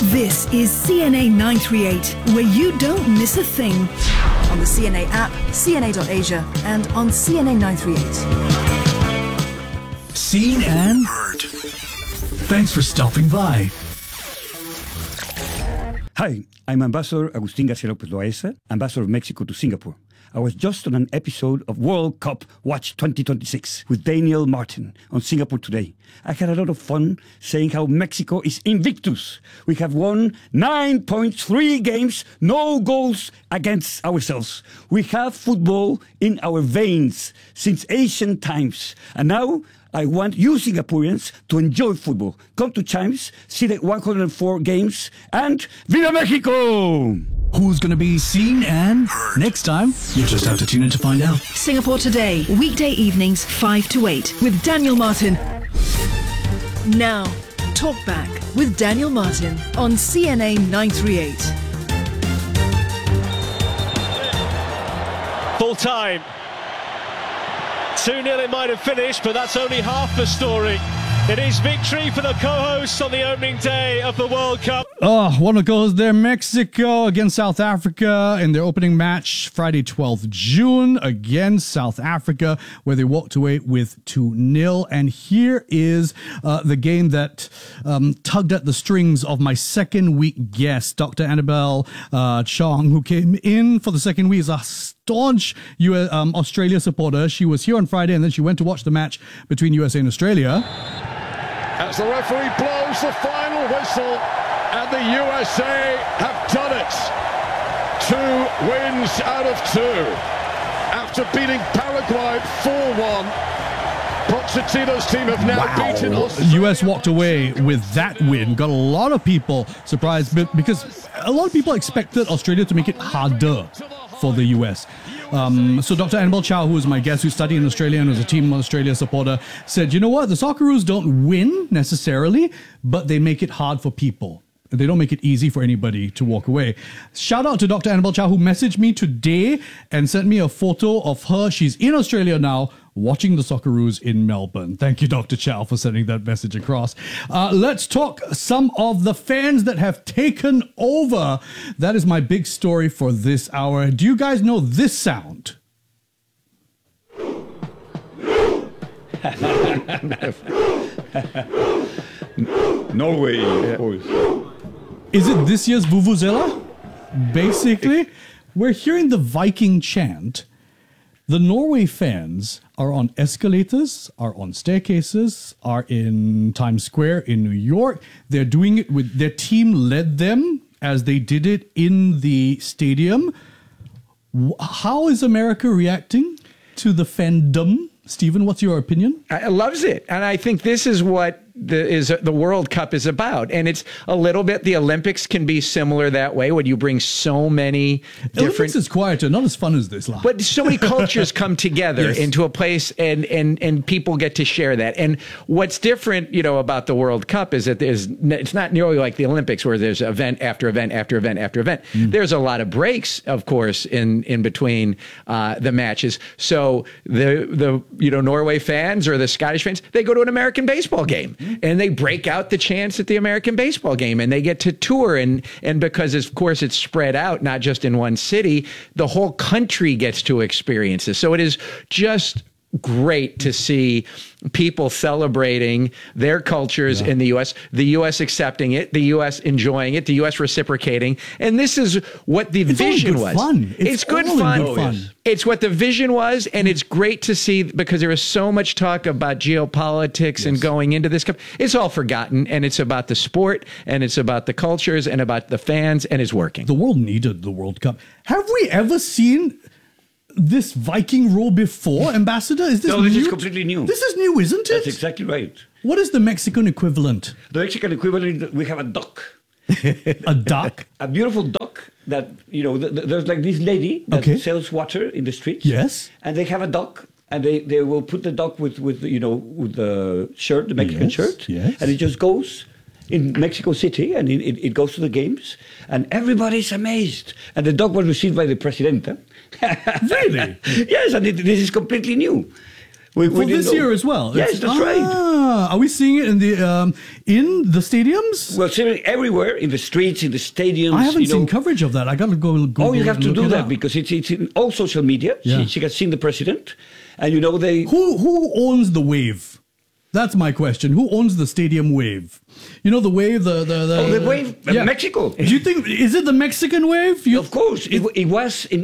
This is CNA 938, where you don't miss a thing. On the CNA app, cna.asia, and on CNA 938. Seen and heard. Thanks for stopping by. Hi, I'm Ambassador Agustin Garcia Lopez Loaiza, Ambassador of Mexico to Singapore. I was just on an episode of World Cup Watch 2026 with Daniel Martin on Singapore Today. I had a lot of fun saying how Mexico is invictus. We have won 9 points, 3 games, no goals against ourselves. We have football in our veins since ancient times. And now I want you Singaporeans to enjoy football. Come to Chimes, see the 104 games, and Viva Mexico! Who's going to be seen and heard next time? You just have to tune in to find out. Singapore Today, weekday evenings 5 to 8 with Daniel Martin. Now, Talk Back with Daniel Martin on CNA 938. Full time. 2-0 it might have finished, but that's only half the story. It is victory for the co-hosts on the opening day of the World Cup. One of goes there, Mexico against South Africa in their opening match Friday 12th June against South Africa, where they walked away with 2-0. And here is the game that tugged at the strings of my second week guest, Dr. Annabelle Chong, who came in for the second week as a staunch Australia supporter. She was here on Friday and then she went to watch the match between USA and Australia. As the referee blows the final whistle, and the USA have done it. 2 wins out of 2. After beating Paraguay 4-1, Pochettino's team have now beaten Australia. US walked away with that win. Got a lot of people surprised because a lot of people expected Australia to make it harder for the US. So Dr. Annabelle Chow, who is my guest, who studied in Australia and was a Team Australia supporter, said, you know what, the Socceroos don't win necessarily, but they make it hard for people. They don't make it easy for anybody to walk away. Shout out to Dr. Annabelle Chow, who messaged me today and sent me a photo of her. She's in Australia now, watching the Socceroos in Melbourne. Thank you, Dr. Chow, for sending that message across. Let's talk some of the fans that have taken over. That is my big story for this hour. Do you guys know this sound? Norway, of course. Is it this year's Vuvuzela? Basically, we're hearing the Viking chant. The Norway fans are on escalators, are on staircases, are in Times Square in New York. They're doing it with their team led them as they did it in the stadium. How is America reacting to the fandom? Stephen, what's your opinion? I loves it. And I think this is what the World Cup is about. And it's a little bit, the Olympics can be similar that way when you bring so many different... Olympics is quieter, not as fun as this. But so many cultures come together into a place and people get to share that. And what's different, about the World Cup is that it's not nearly like the Olympics where there's event after event after event after event. There's a lot of breaks, of course, in between the matches. So the Norway fans or the Scottish fans, they go to an American baseball game. And they break out the chants at the American baseball game and they get to tour. And because, of course, it's spread out, not just in one city, the whole country gets to experience this. So it is just great to see people celebrating their cultures in the U.S., the U.S. accepting it, the U.S. enjoying it, the U.S. reciprocating. And this is what the vision was. Fun. It's good fun. It's what the vision was, and it's great to see because there is so much talk about geopolitics and going into this cup. It's all forgotten, and it's about the sport, and it's about the cultures, and about the fans, and it's working. The world needed the World Cup. Have we ever seen this Viking roll before, Ambassador? Is this No, new? this is completely new. This is new, isn't it? That's exactly right. What is the Mexican equivalent? The Mexican equivalent, we have a duck. A duck? A beautiful duck that, there's like this lady that sells water in the streets. Yes. And they have a duck. And they will put the duck with the shirt, the Mexican shirt. Yes. And it just goes in Mexico City, and it goes to the games. And everybody's amazed. And the dog was received by the Presidenta. Really? Yes, and this is completely new. We For didn't this know. year as well? Yes, that's right. Are we seeing it in the stadiums? Well, certainly everywhere, in the streets, in the stadiums. I haven't you know. seen coverage of that. I got to go Google. Oh, you have and to look do it that up. because it's in all social media. Yeah. She has seen the president, and you know they. Who owns the Wave? That's my question. Who owns the stadium Wave? You know the Wave, the Wave, Mexico. Do you think is it the Mexican Wave? Of course, it was in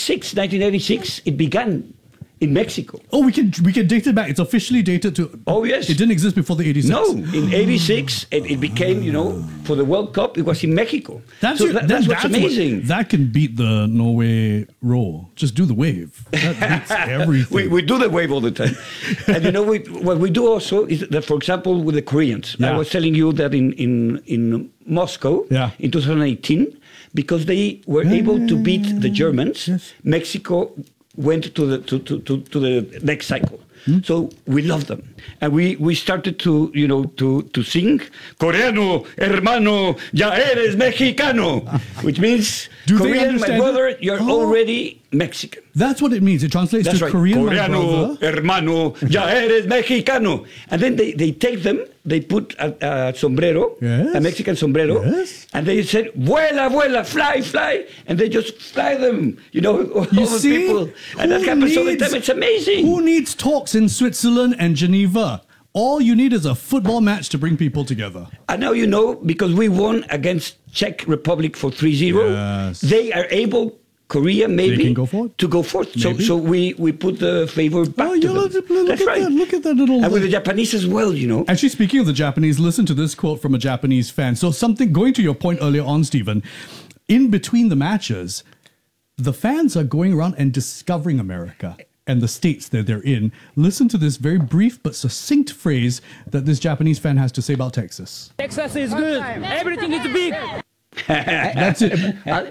1986. It began in Mexico. Oh, we can date it back. It's officially dated to. Oh yes, it didn't exist before the 86. No, in 86 it became. You know, for the World Cup, it was in Mexico. That's what's amazing. That can beat the Norway roll. Just do the Wave. That beats everything. we do the Wave all the time. And you know, what we do also is that, for example, with the Koreans, I was telling you that in Moscow in 2018, because they were able to beat the Germans, Mexico went to the next cycle. So we love them, and we started to to sing Coreano hermano ya eres mexicano, which means Korean, my brother, you're already Mexican. That's what it means. It translates to Korean, my Coreano brother. hermano ya eres mexicano, and then they take them. They put a sombrero, a Mexican sombrero, and they said, vuela, vuela, fly, fly. And they just fly them, all the people. And that happens all the time. It's amazing. Who needs talks in Switzerland and Geneva? All you need is a football match to bring people together. And now you know, because we won against Czech Republic for 3-0, they are able... Korea maybe can go forward. To go forth. So we put the favor back to them. That's right. Look at that little. And with the Japanese as well, Actually, speaking of the Japanese, listen to this quote from a Japanese fan. So going to your point earlier on, Stephen, in between the matches, the fans are going around and discovering America and the states that they're in. Listen to this very brief but succinct phrase that this Japanese fan has to say about Texas. Texas is good. Everything is big. That's it.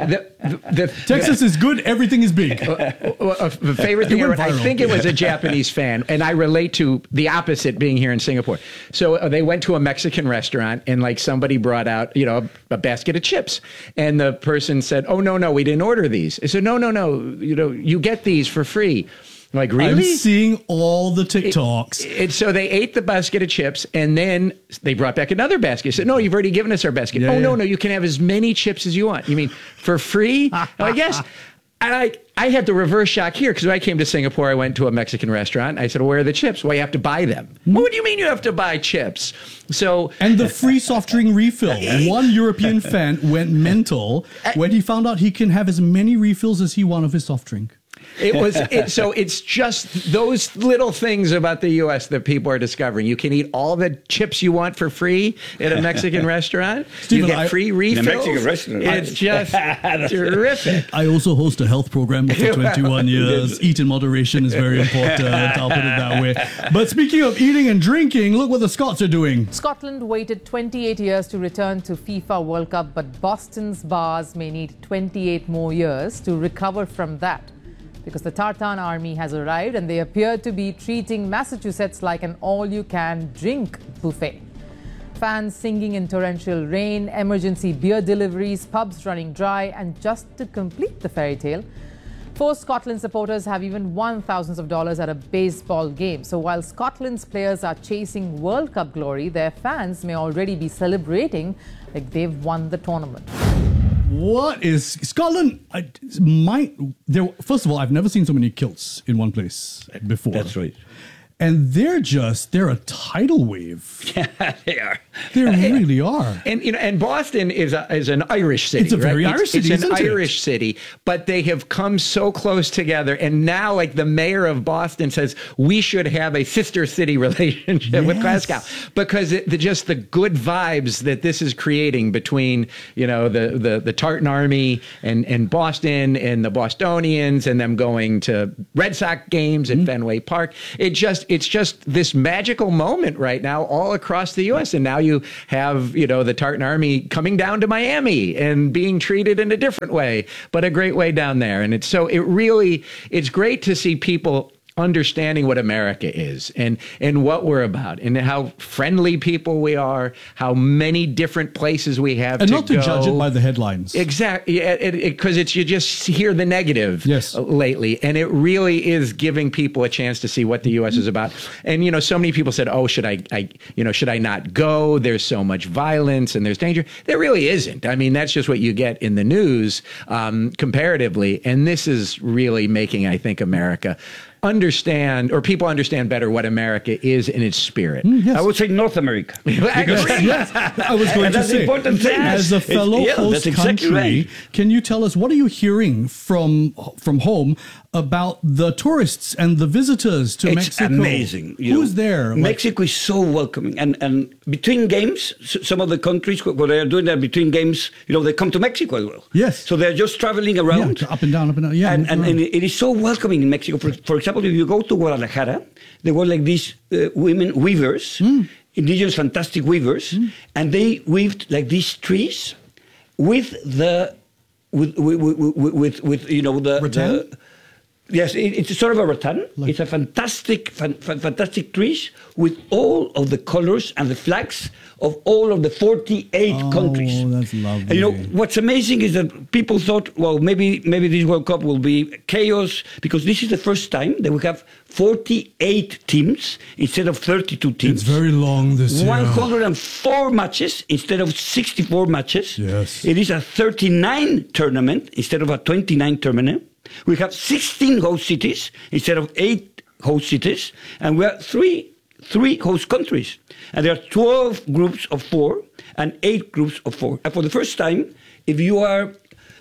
Texas is good. Everything is big. The favorite thing, I think it was a Japanese fan, and I relate to the opposite being here in Singapore. So they went to a Mexican restaurant, and somebody brought out, a basket of chips, and the person said, "Oh no, we didn't order these." I said, "No, you get these for free." Like, really? I'm seeing all the TikToks. So they ate the basket of chips, and then they brought back another basket. Said, "No, you've already given us our basket." No, you can have as many chips as you want. You mean for free? I guess. And I had the reverse shock here, because when I came to Singapore, I went to a Mexican restaurant. I said, "Well, where are the chips?" "Well, you have to buy them." What do you mean you have to buy chips? And the free soft drink refill. One European fan went mental when he found out he can have as many refills as he wants of his soft drink. So it's just those little things about the U.S. that people are discovering. You can eat all the chips you want for free at a Mexican restaurant. Stephen, you get free refills. In a Mexican restaurant. It's just terrific. I also host a health program for 21 years. Eat in moderation is very important. I'll put it that way. But speaking of eating and drinking, look what the Scots are doing. Scotland waited 28 years to return to FIFA World Cup, but Boston's bars may need 28 more years to recover from that, because the Tartan army has arrived and they appear to be treating Massachusetts like an all-you-can-drink buffet. Fans singing in torrential rain, emergency beer deliveries, pubs running dry, and just to complete the fairy tale, 4 Scotland supporters have even won thousands of dollars at a baseball game. So while Scotland's players are chasing World Cup glory, their fans may already be celebrating like they've won the tournament. What is Scotland? First of all, I've never seen so many kilts in one place before. That's right. And they're a tidal wave. Yeah, they are. They really are. And Boston is an Irish city. It's a very Irish city. It's an Irish city, but they have come so close together. And now, the mayor of Boston says we should have a sister city relationship with Glasgow, because just the good vibes that this is creating between the Tartan Army and Boston and the Bostonians and them going to Red Sox games at Fenway Park. It's just this magical moment right now all across the U.S. And now you have, the Tartan Army coming down to Miami and being treated in a different way, but a great way down there. And it's great to see people understanding what America is and what we're about and how friendly people we are, how many different places we have and to not to go. judge it by the headlines. Exactly, because you just hear the negative lately, and it really is giving people a chance to see what the U.S. is about. And so many people said, "Oh, should I not go? There's so much violence and there's danger." There really isn't. I mean, that's just what you get in the news comparatively, and this is really making, I think, America understand, or people understand better what America is in its spirit. Yes. I would say North America. Yes, I was going to say, important thing. As a fellow host country, right. Can you tell us, what are you hearing from home about the tourists and the visitors to Mexico? It's amazing. Who's there? Mexico is so welcoming. And between games, some of the countries, what they are doing, that between games, they come to Mexico as well. Yes. So they're just traveling around. Yeah, up and down. Yeah. And it is so welcoming in Mexico. For example, if you go to Guadalajara, there were like these women weavers, indigenous fantastic weavers, and they weaved like these trees with the rattan? Yes, it's sort of a rattan. It's a fantastic trees with all of the colors and the flags of all of the 48 countries. Oh, that's lovely. And what's amazing is that people thought, well, maybe this World Cup will be chaos, because this is the first time that we have 48 teams instead of 32 teams. It's very long this year. 104 matches instead of 64 matches. Yes. It is a 39 tournament instead of a 29 tournament. We have 16 host cities instead of 8 host cities, and we have three host countries. And there are 12 groups of 4 and 8 groups of 4. And for the first time, if you are,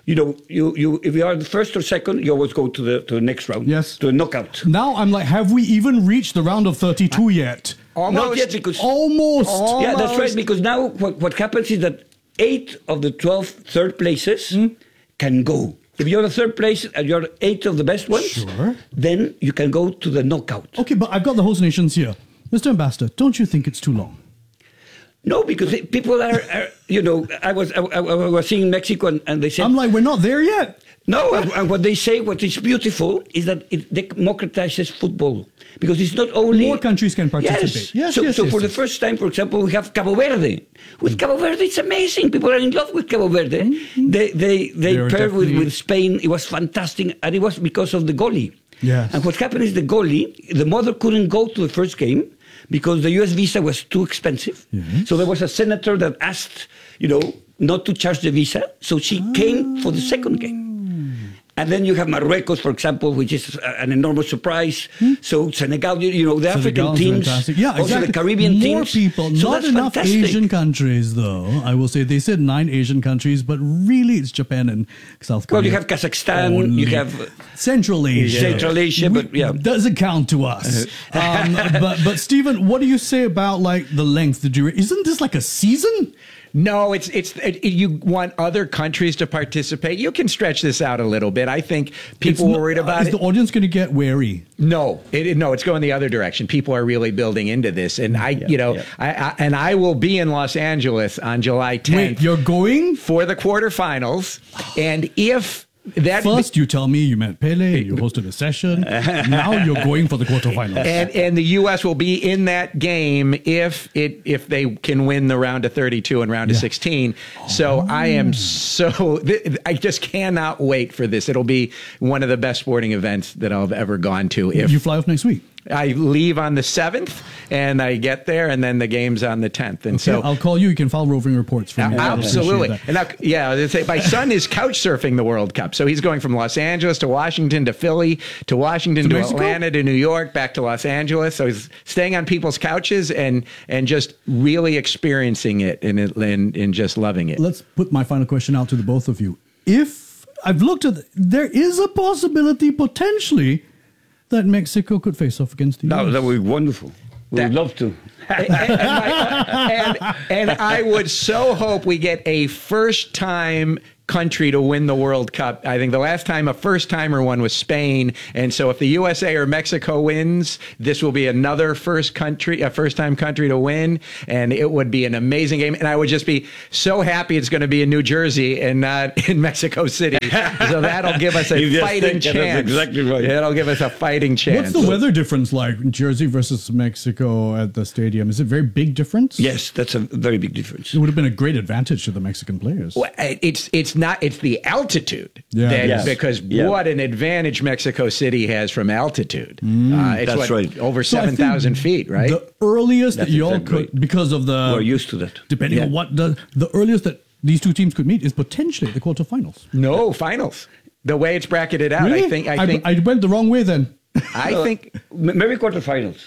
if you are the first or second, you always go to the next round. Yes. To the knockout. Now I'm like, have we even reached the round of 32 yet? Not yet, because almost. Yeah, that's right. Because now what happens is that 8 of the 12 third places can go. If you're the third place and you're 8 of the best ones, then you can go to the knockout. Okay, but I've got the host nations here. Mr. Ambassador, don't you think it's too long? No, because people are I was seeing Mexico and they said... I'm like, we're not there yet. No, and what they say, what is beautiful, is that it democratizes football. Because it's not only... More countries can participate. Yes. So for the first time, for example, we have Cabo Verde. With Cabo Verde, it's amazing. People are in love with Cabo Verde. They paired with Spain. It was fantastic. And it was because of the goalie. Yes. And what happened is the goalie, the mother couldn't go to the first game because the US visa was too expensive. Yes. So there was a senator that asked, not to charge the visa. So she came for the second game. And then you have Marruecos, for example, which is an enormous surprise. So Senegal, the African teams, yeah, exactly. Also the Caribbean More teams. People, so not enough fantastic. Asian countries, though. I will say they said 9 Asian countries, but really it's Japan and South Korea. Well, you have Kazakhstan, you have Central Asia. Central Asia, but yeah, doesn't count to us. But Stephen, what do you say about like the length? Isn't this like a season? No, you want other countries to participate. You can stretch this out a little bit. I think people are worried about it. Is the audience going to get wary? No, it's going the other direction. People are really building into this, and I will be in Los Angeles on July 10th. Wait, you're going for the quarterfinals, and if that first you tell me you met Pele, you hosted a session, now you're going for the quarterfinals, and the U.S. will be in that game if they can win the round of 32 and round of 16. So I just cannot wait for this. It'll be one of the best sporting events that I've ever gone to. If you fly off next week. I leave on the 7th, and I get there, and then the game's on the 10th. And so I'll call you. You can file roving reports from me. Absolutely. And my son is couch surfing the World Cup, so he's going from Los Angeles to Washington to Philly to Washington to Atlanta to New York back to Los Angeles. So he's staying on people's couches and just really experiencing it and just loving it. Let's put my final question out to the both of you. If I've looked at there is a possibility potentially that Mexico could face off against the US. That would be wonderful. We would love to. and I would so hope we get a first-time country to win the World Cup. I think the last time a first-timer won was Spain. And so if the USA or Mexico wins, this will be another first-time country to win. And it would be an amazing game. And I would just be so happy it's going to be in New Jersey and not in Mexico City. So that'll give us a fighting chance. That's exactly right. It'll give us a fighting chance. What's the weather difference like, Jersey versus Mexico at the stadium? Is it a very big difference? Yes, that's a very big difference. It would have been a great advantage to the Mexican players. Well, it's the altitude. Because what an advantage Mexico City has from altitude. It's over 7,000 feet, right? The earliest that y'all could, because of the... We're used to that. Depending on what the earliest that these two teams could meet is potentially the quarterfinals. No, finals. The way it's bracketed out, really? I think I went the wrong way then. I think maybe quarterfinals.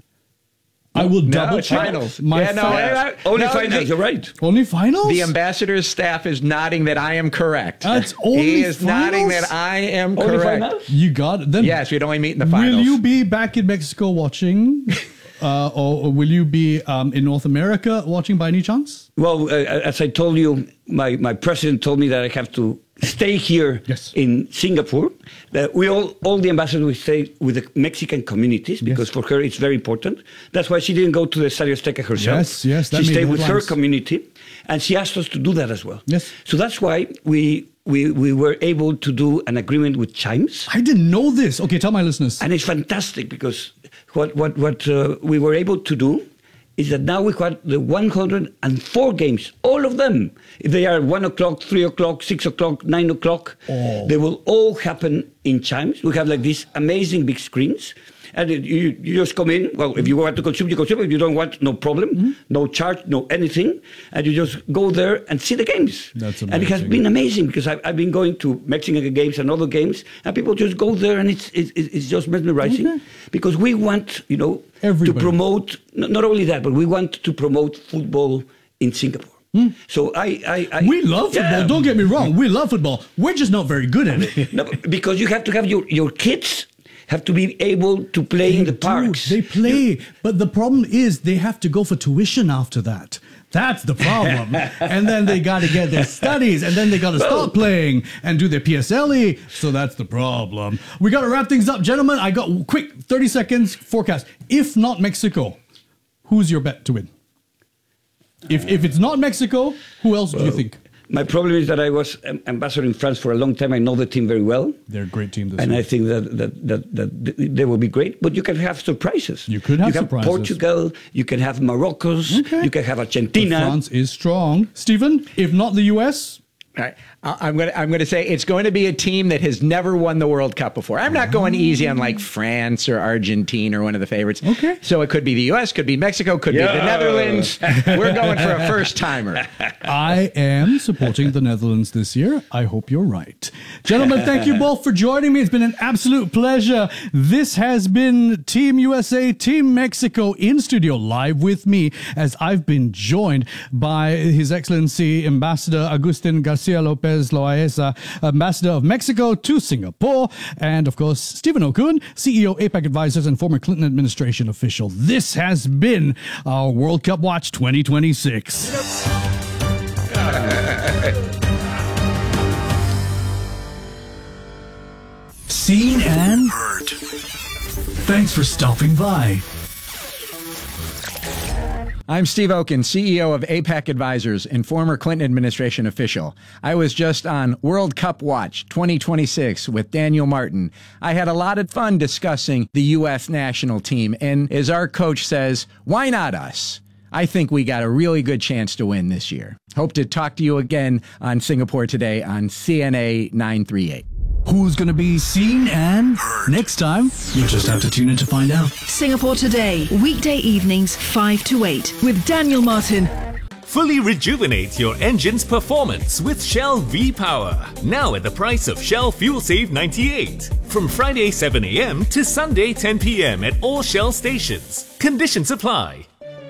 I will double check. Finals. Only finals. You're right. Only finals. The ambassador's staff is nodding that I am correct. That's only He is finals? nodding that I am Only correct. finals? You got it. Then Yes, we'd only meet in the finals. will you be back in Mexico watching, or will you be in North America watching by any chance? Well, as I told you, my president told me that I have to stay here in Singapore. That all the ambassadors will stay with the Mexican communities because for her it's very important. That's why she didn't go to the Estadio Azteca herself. Yes, that she made stayed with her headlines. community, and she asked us to do that as well. Yes. So that's why we were able to do an agreement with Chimes. I didn't know this. Okay, tell my listeners. And it's fantastic because what we were able to do is that now we've got the 104 games, all of them. If they are 1 o'clock, 3 o'clock, 6 o'clock, 9 o'clock, they will all happen in Chimes. We have like these amazing big screens. And you just come in. Well, if you want to consume, you consume. If you don't want, no problem. No charge, no anything. And you just go there and see the games. That's amazing. And it has been amazing because I've been going to Mexican games and other games, and people just go there, and it's just mesmerizing. Because we want, to promote, not only that, but we want to promote football in Singapore. So we love football. Don't get me wrong. We love football. We're just not very good at it. No, because you have to have your kids have to be able to play in the parks. They play, but the problem is they have to go for tuition after that. That's the problem. And then they got to get their studies, and then they got to stop playing and do their PSLE. So that's the problem. We got to wrap things up, gentlemen. I got quick 30 seconds forecast. If not Mexico, who's your bet to win? If it's not Mexico, who else do you think? My problem is that I was ambassador in France for a long time. I know the team very well. They're a great team this and year. I think that they will be great. But you can have surprises. You could have surprises. Portugal. You can have Morocco. You can have Argentina. But France is strong. Stephen, if not the US? Right. I'm going to say it's going to be a team that has never won the World Cup before. I'm not going easy on like France or Argentina or one of the favorites. Okay. So it could be the U.S., could be Mexico, could be the Netherlands. We're going for a first timer. I am supporting the Netherlands this year. I hope you're right. Gentlemen, thank you both for joining me. It's been an absolute pleasure. This has been Team USA, Team Mexico in studio live with me as I've been joined by His Excellency Ambassador Agustin Garcia Lopez Loaiza, Ambassador of Mexico to Singapore, and of course, Stephen Okun, CEO APAC Advisors and former Clinton administration official. This has been our World Cup Watch 2026. Seen and heard. Thanks for stopping by. I'm Steve Okun, CEO of APAC Advisors and former Clinton administration official. I was just on World Cup Watch 2026 with Daniel Martin. I had a lot of fun discussing the U.S. national team, and as our coach says, why not us? I think we got a really good chance to win this year. Hope to talk to you again on Singapore Today on CNA 938. Who's going to be seen and heard next time? You'll just have to tune in to find out. Singapore Today, weekday evenings 5 to 8 with Daniel Martin. Fully rejuvenate your engine's performance with Shell V-Power. Now at the price of Shell Fuel Save 98. From Friday 7 a.m. to Sunday 10 p.m. at all Shell stations. Conditions apply.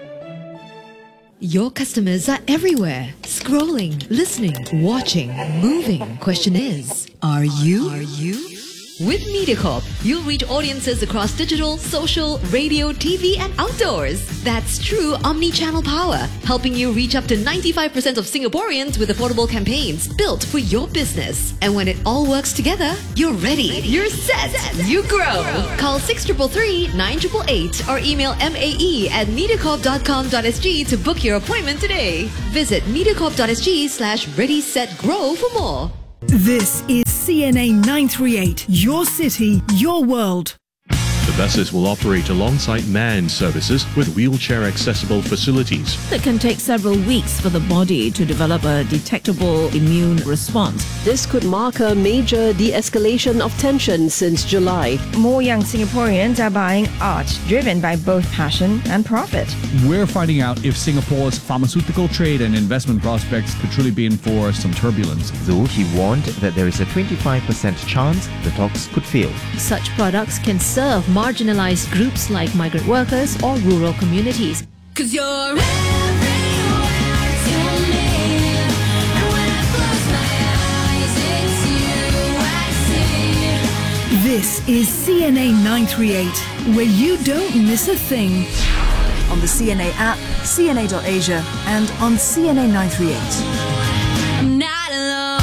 Your customers are everywhere. Scrolling, listening, watching, moving. Question is, are you? With MediaCorp, you'll reach audiences across digital, social, radio, TV, and outdoors. That's true omni-channel power, helping you reach up to 95% of Singaporeans with affordable campaigns built for your business. And when it all works together, you're ready. You're set. You grow. Call 6333 9888 or email mae@mediacorp.com.sg to book your appointment today. Visit mediacorp.sg/ready-set-grow for more. This is CNA 938, your city, your world. The buses will operate alongside manned services with wheelchair-accessible facilities. It can take several weeks for the body to develop a detectable immune response. This could mark a major de-escalation of tension since July. More young Singaporeans are buying art, driven by both passion and profit. We're finding out if Singapore's pharmaceutical trade and investment prospects could truly be in for some turbulence. Though he warned that there is a 25% chance the talks could fail. Such products can serve marginalized groups like migrant workers or rural communities. 'Cause you're everywhere to me, and when I close my eyes, it's you I see. This is CNA 938, where you don't miss a thing. On the CNA app, CNA.Asia, and on CNA 938. I'm not alone.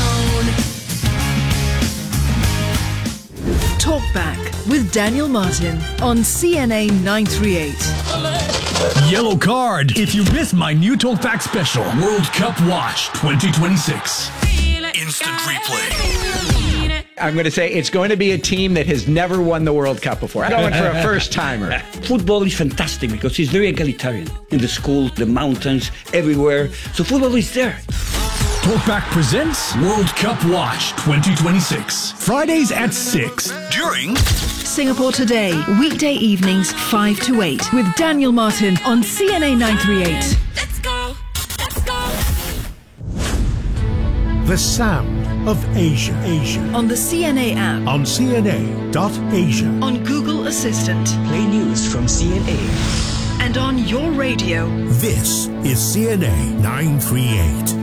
Talk Back with Daniel Martin on CNA 938. Yellow card if you missed my new Talkback special, World Cup Watch 2026. Instant replay. I'm going to say it's going to be a team that has never won the World Cup before. I'm going for a first-timer. Football is fantastic because it's very egalitarian. In the school, the mountains, everywhere. So football is there. Talkback presents World Cup Watch 2026. Fridays at 6 during Singapore Today, weekday evenings 5 to 8 with Daniel Martin on CNA 938. Let's go. Let's go. The sound of Asia. On the CNA app. On CNA.Asia. On Google Assistant. Play news from CNA. And on your radio. This is CNA 938.